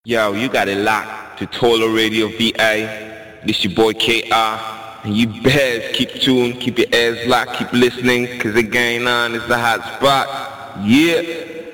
Yo, you got it locked to Total Radio VA. This your boy KR. And you best keep tuned, keep your ears locked, keep listening, cause it going on, it's the hot spot. Yeah.